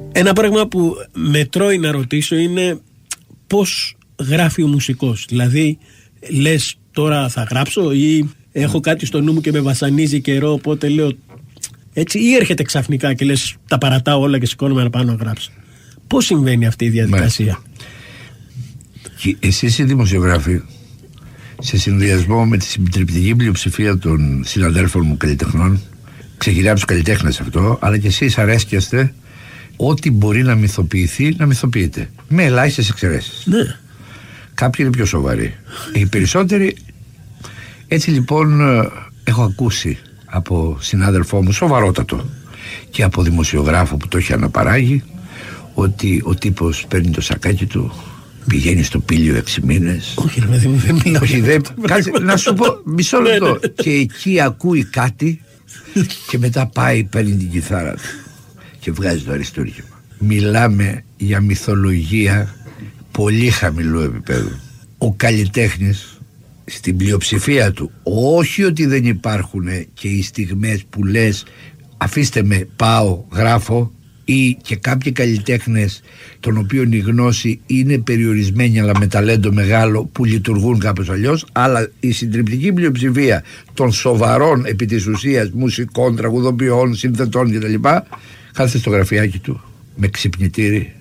Ένα πράγμα που με τρώει να ρωτήσω είναι πώς γράφει ο μουσικός. Δηλαδή λες τώρα θα γράψω ή έχω κάτι στο νου μου και με βασανίζει καιρό, οπότε λέω έτσι, ή έρχεται ξαφνικά και λες τα παρατάω όλα και σηκώνομαι να πάω να γράψω. Πώς συμβαίνει αυτή η διαδικασία? Και εσείς οι δημοσιογράφοι, σε συνδυασμό με τη συντριπτική πλειοψηφία των συναδέλφων μου καλλιτεχνών, ξεκινάει από τους καλλιτέχνες αυτό, αλλά και εσείς αρέσκεστε ό,τι μπορεί να μυθοποιηθεί, να μυθοποιείται. Με ελάχιστες εξαιρέσεις. Ναι. Κάποιοι είναι πιο σοβαροί. Οι περισσότεροι. Έτσι λοιπόν, έχω ακούσει από συνάδελφό μου σοβαρότατο και από δημοσιογράφο που το έχει αναπαράγει, ότι ο τύπος παίρνει το σακάκι του, πηγαίνει στο Πήλιο 6 μήνες. Όχι, δεν μιλάω. Όχι, κάτσε, να σου πω μισό λεπτό. Και εκεί ακούει κάτι και μετά πάει, παίρνει την κιθάρα του και βγάζει το αριστούργημα. Μιλάμε για μυθολογία πολύ χαμηλού επίπεδου. Ο καλλιτέχνης στην πλειοψηφία του, όχι ότι δεν υπάρχουν και οι στιγμές που λες αφήστε με, πάω, γράφω, ή και κάποιοι καλλιτέχνες των οποίων η γνώση είναι περιορισμένη αλλά με ταλέντο μεγάλο που λειτουργούν κάπως αλλιώς, αλλά η συντριπτική πλειοψηφία των σοβαρών επί της ουσίας μουσικών, τραγουδοποιών, συνθετών κτλ. Κάθεται στο γραφιάκι του με ξυπνητήρι,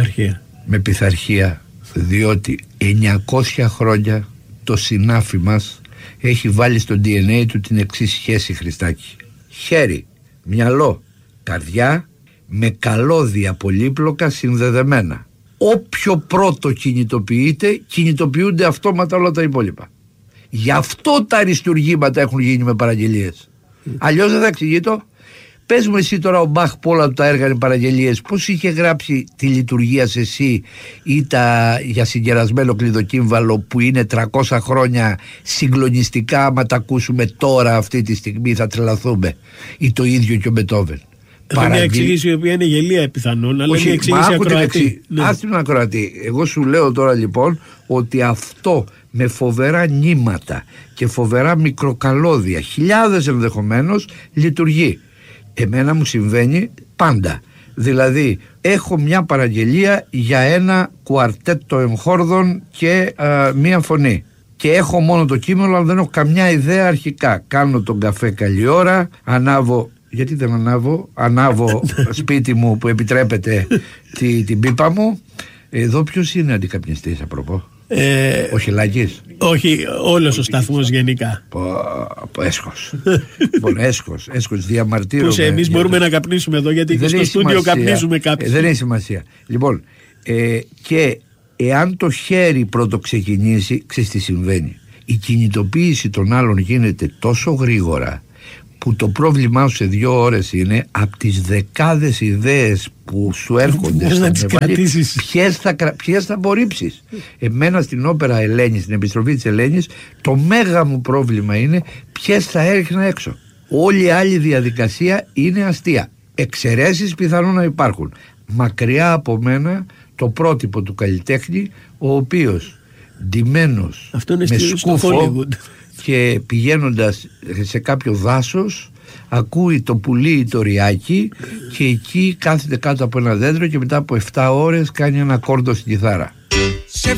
με πειθαρχία, διότι 900 χρόνια το συνάφι μας έχει βάλει στο DNA του την εξής σχέση, Χριστάκη: χέρι, μυαλό, καρδιά, με καλώδια πολύπλοκα συνδεδεμένα. Όποιο πρώτο κινητοποιείται, κινητοποιούνται αυτόματα όλα τα υπόλοιπα. Γι' αυτό τα αριστουργήματα έχουν γίνει με παραγγελίες. Αλλιώς δεν θα εξηγεί το. Πες μου εσύ τώρα, ο Μπαχ που όλα τα έργα είναι παραγγελίες, πώς είχε γράψει τη λειτουργία σε εσύ ή για συγκερασμένο κλειδοκύμβαλο που είναι 300 χρόνια συγκλονιστικά, άμα τα ακούσουμε τώρα αυτή τη στιγμή θα τρελαθούμε, ή το ίδιο και ο Μπετόβεν. Μια εξήγηση η οποία είναι γελία πιθανόν, αλλά είναι εξήγηση ακροατή. Άστι τον ακροατή. Εγώ σου λέω τώρα λοιπόν ότι αυτό με φοβερά νήματα και φοβερά μικροκαλώδια, χιλιάδες ενδεχομένως, λειτουργεί. Εμένα μου συμβαίνει πάντα. Δηλαδή έχω μια παραγγελία για ένα κουαρτέτο εγχόρδων και μία φωνή και έχω μόνο το κείμενο, αλλά δεν έχω καμιά ιδέα αρχικά. Κάνω τον καφέ καλή ώρα, ανάβω. Γιατί δεν ανάβω σπίτι μου που επιτρέπεται την πίπα μου. Εδώ ποιος είναι αντικαπνιστής απροπό? Όχι Λάκης? Όχι, όλος ο σταθμός γενικά. Έσχος. Λοιπόν, έσχος διαμαρτύρομαι. Πώς εμείς μπορούμε να καπνίσουμε εδώ, γιατί και στο στούντιο καπνίζουμε κάποιοι. Δεν έχει σημασία. Λοιπόν, και εάν το χέρι πρώτο ξεκινήσει, ξέρεις τι συμβαίνει? Η κινητοποίηση των άλλων γίνεται τόσο γρήγορα που το πρόβλημά σου σε 2 ώρες είναι από τις δεκάδες ιδέες που σου έρχονται να τις κρατήσεις, ποιες θα απορρίψεις. Εμένα στην όπερα Ελένης, στην επιστροφή της Ελένης, το μέγα μου πρόβλημα είναι ποιες θα έριχνα έξω. Όλη η άλλη διαδικασία είναι αστεία. Εξαιρέσεις πιθανόν να υπάρχουν. Μακριά από μένα το πρότυπο του καλλιτέχνη, ο οποίος ντυμένος με σκούφο και πηγαίνοντας σε κάποιο δάσος ακούει το πουλί ή το ριάκι και εκεί κάθεται κάτω από ένα δέντρο και μετά από 7 ώρες κάνει ένα κόρντο στην κιθάρα.